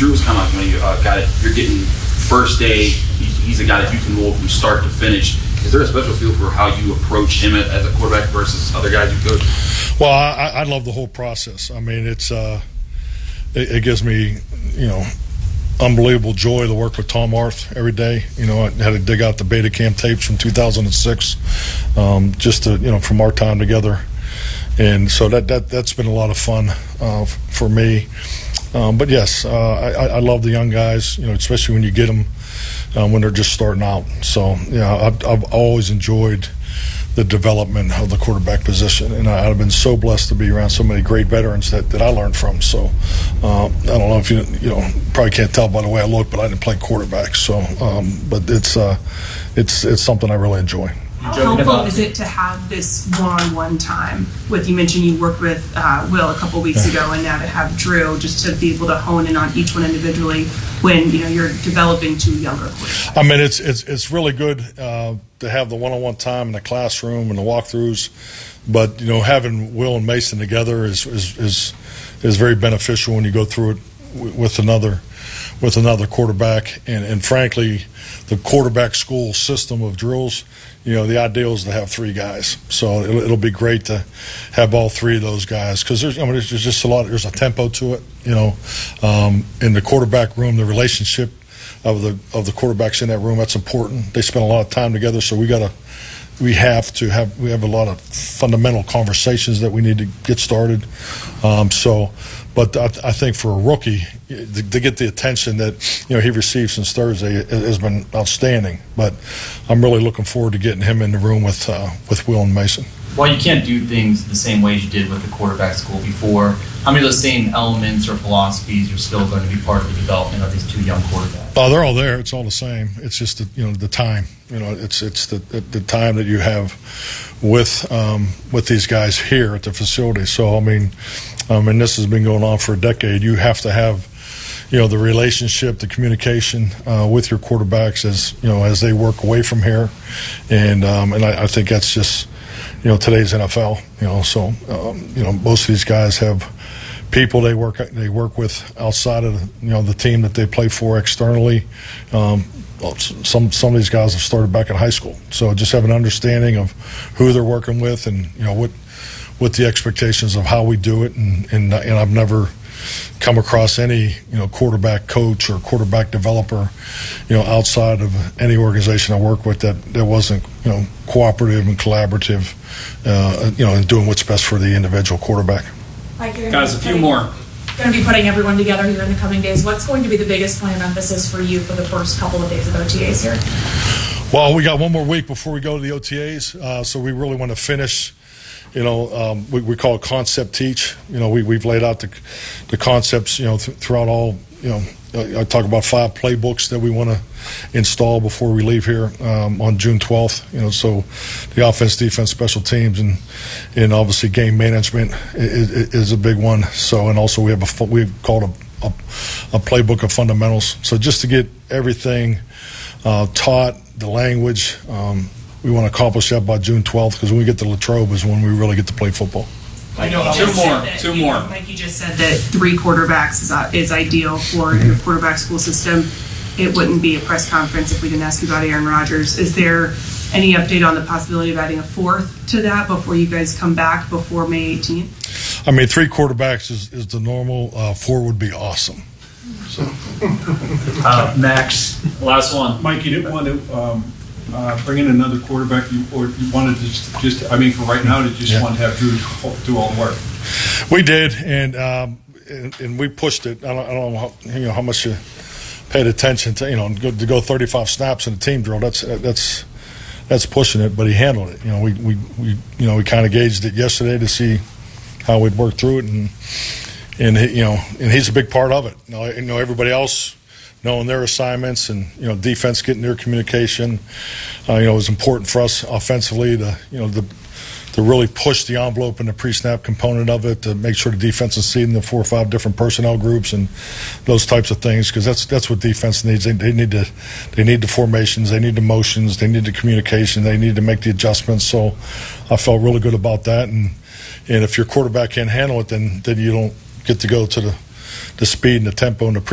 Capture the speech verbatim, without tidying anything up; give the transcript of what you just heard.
Drew's kind of like when you uh, got it, you're getting first day. He's, he's a guy that you can mold from start to finish. Is there a special feel for how you approach him as a quarterback versus other guys you coach? Well, I, I love the whole process. I mean, it's uh, it, it gives me, you know, unbelievable joy to work with Tom Arth every day. You know, I had to dig out the beta camp tapes from two thousand six, um, just to, you know, from our time together. And so that, that, that's been a lot of fun uh, for me. Um, but, yes, uh, I, I love the young guys, you know, especially when you get them um, when they're just starting out. So, yeah, I've, I've always enjoyed the development of the quarterback position. And I, I've been so blessed to be around so many great veterans that, that I learned from. So, uh, I don't know if you, you know, probably can't tell by the way I look, but I didn't play quarterback. So, um, but it's, uh, it's, it's something I really enjoy. How helpful is it to have this one-on-one time with, you mentioned you worked with uh, Will a couple weeks ago, and now to have Drew, just to be able to hone in on each one individually when, you know, you're developing two younger players? I mean, it's it's it's really good uh, to have the one-on-one time in the classroom and the walkthroughs, but, you know, having Will and Mason together is is is, is very beneficial when you go through it w- with another with another quarterback. And, and frankly, the quarterback school system of drills, you know, the ideal is to have three guys. So it'll, it'll be great to have all three of those guys because there's, I mean, there's just a lot. There's a tempo to it, you know. Um, in the quarterback room, the relationship of the of the quarterbacks in that room, that's important. They spend a lot of time together, so we gotta, we have to have we have a lot of fundamental conversations that we need to get started. Um, so. But I, I think for a rookie, to, to get the attention that, you know, he received since Thursday has been outstanding. But I'm really looking forward to getting him in the room with uh, with Will and Mason. While you can't do things the same way as you did with the quarterback school before, how many of those same elements or philosophies are still going to be part of the development of these two young quarterbacks? Oh, they're all there. It's all the same. It's just the, you know, the time. You know, it's it's the the time that you have with um, with these guys here at the facility. So I mean. Um, and this has been going on for a decade. You have to have, you know, the relationship, the communication uh, with your quarterbacks as, you know, as they work away from here. And um, and I, I think that's just, you know, today's N F L. You know, so um, you know, most of these guys have people they work they work with outside of, you know, the team that they play for externally. Um, well, some some of these guys have started back in high school, so just have an understanding of who they're working with and, you know, what. With the expectations of how we do it, and, and and I've never come across any, you know, quarterback coach or quarterback developer, you know, outside of any organization I work with that, that wasn't, you know, cooperative and collaborative, uh, you know, and doing what's best for the individual quarterback. Guys, a few more. Going to be putting everyone together here in the coming days. What's going to be the biggest point of emphasis for you for the first couple of days of O T As here? Well, we got one more week before we go to the O T As, uh, so we really want to finish. You know, um, we, we call it concept teach. You know, we, we've laid out the, the concepts, you know, th- throughout all, you know, I talk about five playbooks that we want to install before we leave here um, on June twelfth. You know, so the offense, defense, special teams, and and obviously game management is, is a big one. So, and also we have a, we've called a, a, a playbook of fundamentals. So just to get everything uh, taught, the language, um, we want to accomplish that by June twelfth because when we get to Latrobe is when we really get to play football. I know two more, that, two you, more. Like you just said, that three quarterbacks is, uh, is ideal for mm-hmm. your quarterback school system. It wouldn't be a press conference if we didn't ask you about Aaron Rodgers. Is there any update on the possibility of adding a fourth to that before you guys come back before May eighteenth? I mean, three quarterbacks is, is the normal. Uh, four would be awesome. So. uh, Max, last one. Mike, you didn't want to um, uh, bring in another quarterback, you, or you wanted to just, just, I mean, for right now, to just yeah. want to have Drew do all the work? We did, and um, and, and we pushed it. I don't, I don't know, how, you know how much you paid attention to. You know, to go thirty-five snaps in a team drill. That's that's that's pushing it, but he handled it. You know, we we, we you know we kind of gauged it yesterday to see how we'd work through it, and and he, you know, and he's a big part of it. You know, you know everybody else knowing their assignments, and you know, defense getting their communication. Uh, you know, it was important for us offensively to you know the. to really push the envelope in the pre-snap component of it, to make sure the defense is seeing the four or five different personnel groups and those types of things, because that's that's what defense needs. They, they need to, they need the formations, they need the motions, they need the communication, they need to make the adjustments. So I felt really good about that, and and if your quarterback can't handle it, then then you don't get to go to the the speed and the tempo and the pre